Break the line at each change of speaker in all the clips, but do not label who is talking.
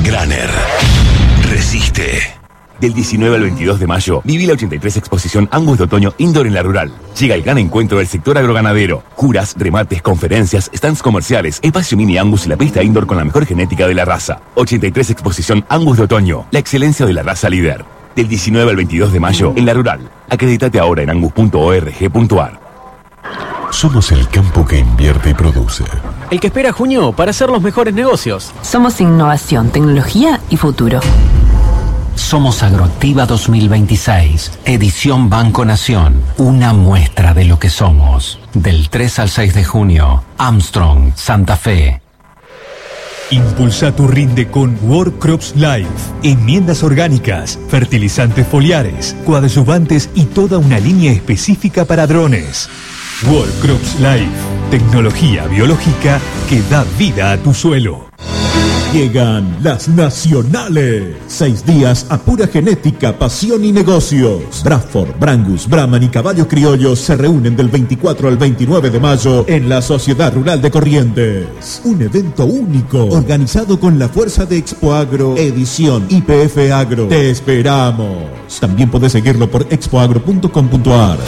Graner. Resiste. Del 19 al 22 de mayo, viví la 83 exposición Angus de Otoño Indoor en La Rural. Llega el gran encuentro del sector agroganadero. Curas, remates, conferencias, stands comerciales, espacio mini Angus y la pista indoor con la mejor genética de la raza. 83 exposición Angus de Otoño. La excelencia de la raza líder. Del 19 al 22 de mayo en La Rural. Acredítate ahora en angus.org.ar.
Somos el campo que invierte y produce.
El que espera junio para hacer los mejores negocios.
Somos innovación, tecnología y futuro.
Somos Agroactiva 2026, edición Banco Nación, una muestra de lo que somos. Del 3 al 6 de junio, Armstrong, Santa Fe.
Impulsa tu rinde con World Crops Life. Enmiendas orgánicas, fertilizantes foliares, coadyuvantes y toda una línea específica para drones. World Crops Life, tecnología biológica que da vida a tu suelo.
Llegan las nacionales. 6 días a pura genética, pasión y negocios. Bradford, Brangus, Brahman y caballos criollos se reúnen del 24 al 29 de mayo en la Sociedad Rural de Corrientes. Un evento único, organizado con la fuerza de Expo Agro, edición IPF Agro. Te esperamos. También podés seguirlo por expoagro.com.ar.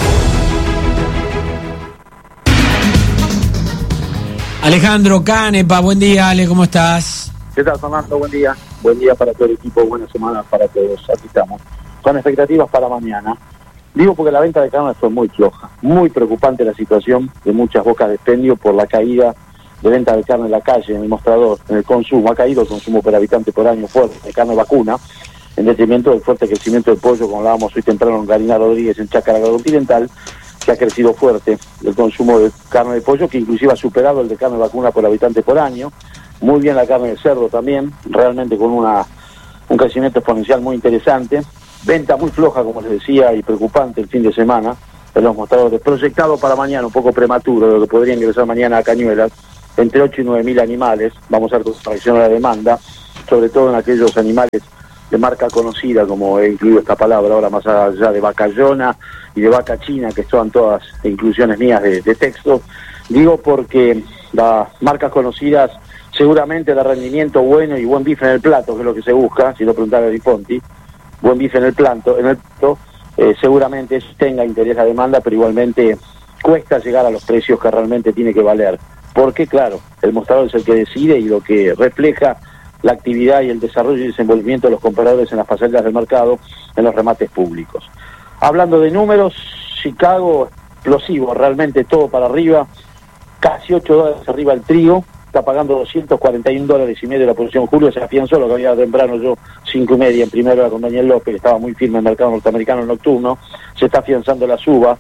Alejandro Canepa, buen día, Ale, ¿cómo estás?
¿Qué tal, Fernando? Buen día. Buen día para todo el equipo, buena semana para todos. Aquí estamos. Con expectativas para mañana. Digo porque la venta de carne fue muy floja. Muy preocupante la situación de muchas bocas de expendio por la caída de venta de carne en la calle, en el mostrador, en el consumo. Ha caído el consumo per habitante por año fuerte de carne vacuna, en detrimento del fuerte crecimiento del pollo, como hablábamos hoy temprano en Karina Rodríguez en Chácara Continental, que ha crecido fuerte el consumo de carne de pollo, que inclusive ha superado el de carne vacuna por habitante por año. Muy bien la carne de cerdo también, realmente con un crecimiento exponencial muy interesante. Venta muy floja, como les decía, y preocupante el fin de semana en los mostradores. Proyectado para mañana, un poco prematuro, de lo que podría ingresar mañana a Cañuelas, entre 8 y 9 mil animales. Vamos a ver cómo reacciona la demanda, sobre todo en aquellos animales de marca conocida, como he incluido esta palabra ahora, más allá de vacayona y de vaca china, que son todas inclusiones mías de texto. Digo porque las marcas conocidas seguramente da rendimiento bueno y buen bife en el plato, que es lo que se busca, si no preguntara a Di Ponti, buen bife en el plato, seguramente eso tenga interés a demanda, pero igualmente cuesta llegar a los precios que realmente tiene que valer, porque claro, el mostrador es el que decide y lo que refleja la actividad y el desarrollo y desenvolvimiento de los compradores en las pasarelas del mercado, en los remates públicos. Hablando de números, Chicago, explosivo, realmente todo para arriba, casi $8 arriba el trigo, está pagando $241.50 la posición Julio, se afianzó lo que había temprano yo, 5.30 en primera hora con Daniel López, que estaba muy firme en el mercado norteamericano nocturno, se está afianzando la suba,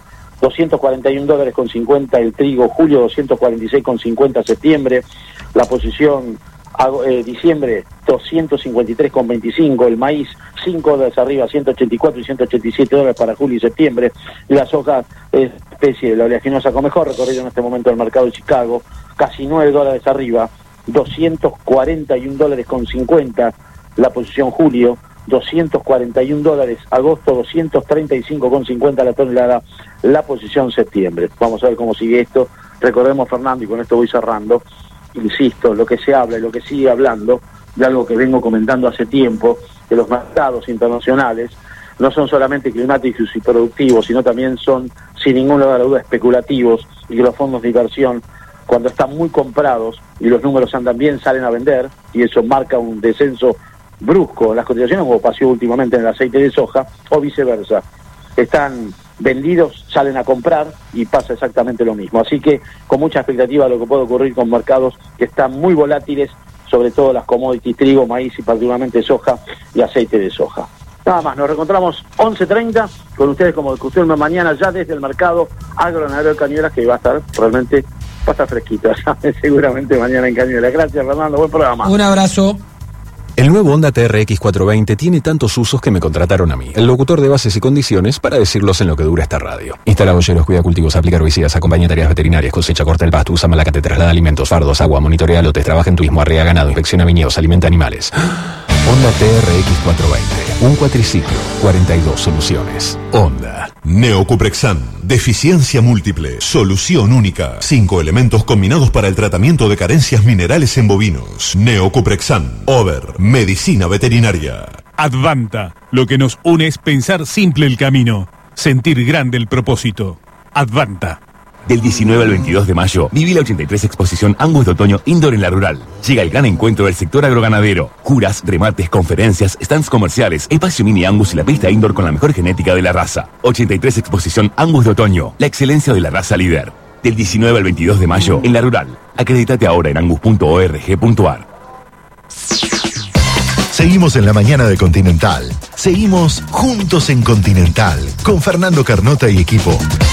$241.50 el trigo Julio, $246.50 septiembre, la posición diciembre, $253.25, el maíz, $5 arriba, $184 y $187 para julio y septiembre, y la soja, especie de la oleaginosa Comejor, recorrido en este momento el mercado de Chicago, casi $9 arriba, $241.50 la posición julio, $241 agosto, $235.50 la tonelada la posición septiembre. Vamos a ver cómo sigue esto. Recordemos, Fernando, y con esto voy cerrando, insisto, lo que se habla y lo que sigue hablando, de algo que vengo comentando hace tiempo, que los mercados internacionales no son solamente climáticos y productivos, sino también son, sin ninguna duda, especulativos, y que los fondos de inversión, cuando están muy comprados y los números andan bien, salen a vender, y eso marca un descenso brusco en las cotizaciones, como pasó últimamente en el aceite de soja, o viceversa. Están vendidos, salen a comprar y pasa exactamente lo mismo. Así que con mucha expectativa de lo que puede ocurrir con mercados que están muy volátiles, sobre todo las commodities, trigo, maíz y particularmente soja y aceite de soja. Nada más, nos reencontramos 11:30 con ustedes como de costumbre mañana ya desde el mercado agroganadero de Cañuelas, que va a estar realmente, va a estar fresquito, seguramente mañana en Cañuelas. Gracias, Fernando, buen programa.
Un abrazo.
El nuevo Honda TRX 420 tiene tantos usos que me contrataron a mí, el locutor de bases y condiciones, para decirlos en lo que dura esta radio. Instala boyeros, cuida cultivos, aplica herbicidas, acompaña tareas veterinarias, cosecha, corta el pasto, usa malacate, traslada alimentos, fardos, agua, monitorea lotes, trabaja en turismo, arrea ganado, inspecciona viñedos, alimenta animales.
Honda TRX 420. Un cuatriciclo, 42 soluciones. Honda.
Neocuprexan. Deficiencia múltiple. Solución única. 5 elementos combinados para el tratamiento de carencias minerales en bovinos. Neocuprexan. Over. Medicina veterinaria.
Advanta. Lo que nos une es pensar simple el camino. Sentir grande el propósito. Advanta.
Del 19 al 22 de mayo, viví la 83 Exposición Angus de Otoño Indoor en La Rural. Llega el gran encuentro del sector agroganadero. Curas, remates, conferencias, stands comerciales, espacio mini Angus y la pista indoor con la mejor genética de la raza. 83 Exposición Angus de Otoño, la excelencia de la raza líder. Del 19 al 22 de mayo, en La Rural. Acredítate ahora en angus.org.ar.
Seguimos en la mañana de Continental. Seguimos juntos en Continental, con Fernando Carnota y equipo.